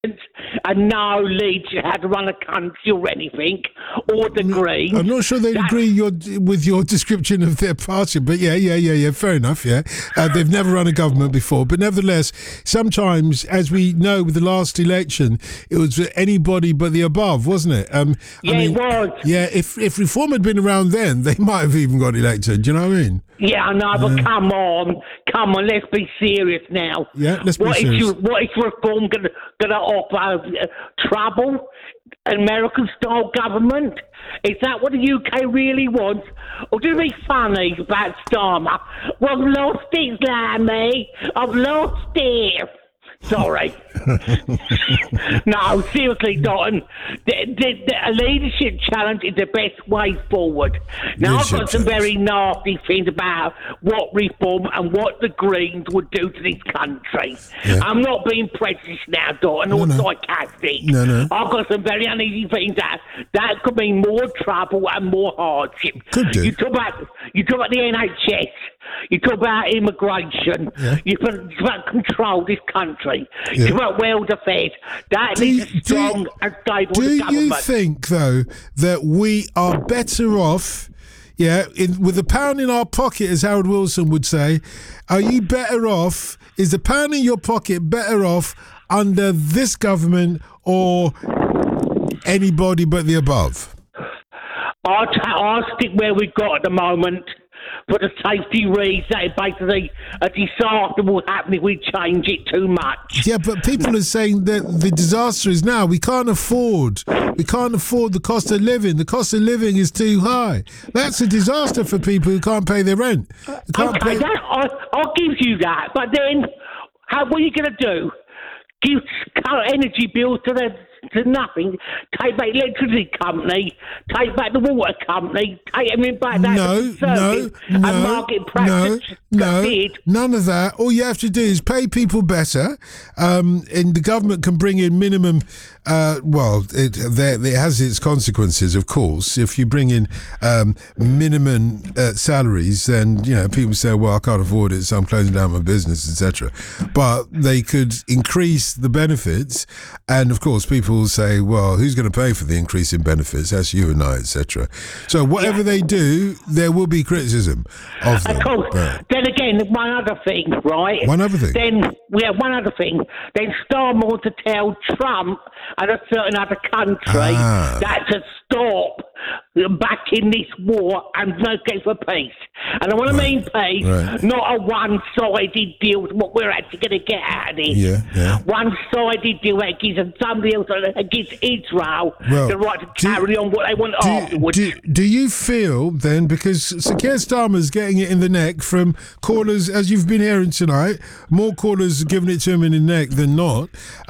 and no leads how to run a country or anything, or the Greens. I'm not sure they agree with your description of their party, but yeah, fair enough, yeah. They've never run a government before, but nevertheless, sometimes, as we know with the last election, it was anybody but the above, wasn't it? It was. Yeah, if Reform had been around then, they might have even got elected, do you know what I mean? Yeah, I know, but come on, let's be serious now. Yeah, let's be serious. What is Reform going to offer? Trouble? American-style government? Is that what the UK really wants? Or to be funny about Starmer, well, I've lost it, Lammy. I've lost it. Sorry. No, seriously, Dalton. A leadership challenge is the best way forward. Now, I've got some very nasty things about what Reform and what the Greens would do to this country. Yeah. I'm not being prejudiced now, Dalton, or sarcastic. No. I've got some very uneasy things that could mean more trouble and more hardship. Could do. You talk about the NHS. You talk about immigration. Yeah. You talk about control this country. You talk about welfare. That needs a strong and stable government. Do you think, though, that we are better off, with a pound in our pocket, as Harold Wilson would say? Are you better off? Is the pound in your pocket better off under this government or anybody but the above? I'll stick where we've got at the moment. For the safety reasons, that basically a disaster will happen if we change it too much. Yeah, but people are saying that the disaster is now. We can't afford the cost of living. The cost of living is too high. That's a disaster for people who can't pay their rent. I'll give you that. But then, what are you going to do? Give energy bills to nothing, take back the electricity company, take back the water company, take everything back and market practice. None of that. All you have to do is pay people better, and the government can bring in minimum. It has its consequences, of course. If you bring in minimum salaries, then people say, "Well, I can't afford it, so I'm closing down my business, etc." But they could increase the benefits, and of course, people will say, "Well, who's going to pay for the increase in benefits? That's you and I, etc." So whatever they do, there will be criticism of them. Of course. Then again, one other thing, right? One other thing. Then we have one other thing. Then Starmer to tell Trump and a certain other country that to stop backing this war and get for peace. And I want to mean peace, not a one-sided deal with what we're actually going to get out of this. Yeah. One-sided deal that gives somebody else against Israel the right to carry on what they want afterwards. Do you feel then, because Sir Keir Starmer's getting it in the neck from callers, as you've been hearing tonight, more callers giving it to him in the neck than not,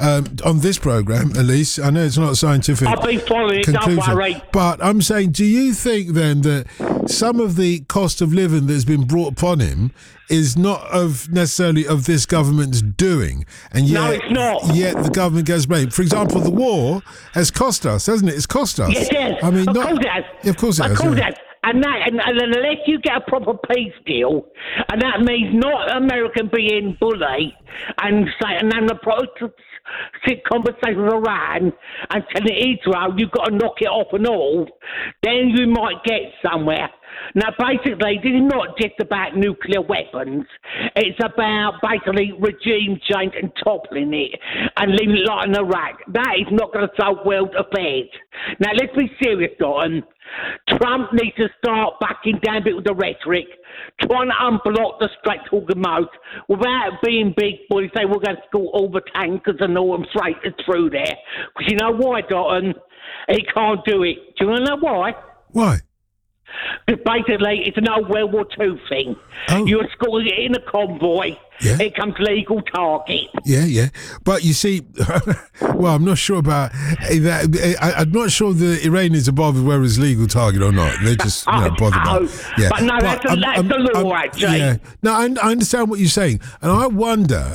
on this programme at least. I know it's not scientific. I'll be following it, don't worry. But I'm saying, do you think then that some of the cost of living that's been brought upon him is not necessarily of this government's doing, and yet, no, it's not. Yet the government gets blamed? For example, the war has cost us, hasn't it? It's cost us. Yes, it has. I mean, of course it has. Of course it has. Of course it has. And unless you get a proper peace deal, and that means not American being bully and then the sit conversation with Iran and telling Israel you've got to knock it off and all, then you might get somewhere. Now, basically, this is not just about nuclear weapons. It's about basically regime change and toppling it and leaving it like in Iraq. That is not going to solve world affairs. Now, let's be serious, Dalton. Trump needs to start backing down a bit with the rhetoric, trying to unblock the straight-talking mouth without being big boys. Say we're going to school all the tankers and all them freighters through there. Because you know why, Dalton? He can't do it. Do you want to know why? Why? Because basically, it's an old World War II thing. Oh. You're schooling it in a convoy. Yeah. It comes legal target. Yeah. But you see, well, I'm not sure about that. I'm not sure the Iranians are bothered whether it's legal target or not. They just bothered about it. Yeah. But no, that's the law, actually. Yeah. No, I understand what you're saying. And I wonder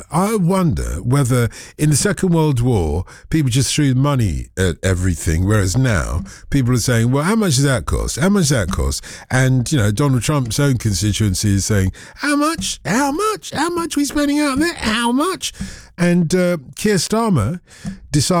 whether in the Second World War, people just threw money at everything, whereas now people are saying, well, how much does that cost? How much does that cost? And, Donald Trump's own constituency is saying, how much? How much we spending out there? How much? And Keir Starmer decided